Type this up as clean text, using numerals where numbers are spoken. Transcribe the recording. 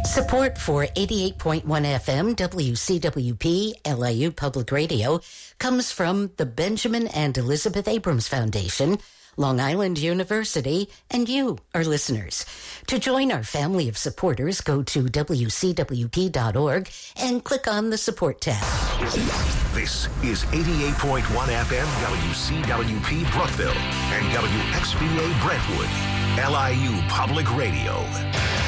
Support for 88.1 FM WCWP LIU Public Radio comes from the Benjamin and Elizabeth Abrams Foundation, Long Island University, and you, our listeners. To join our family of supporters, go to WCWP.org and click on the Support tab. This is 88.1 FM WCWP Brookville and WXVA Brentwood, LIU Public Radio.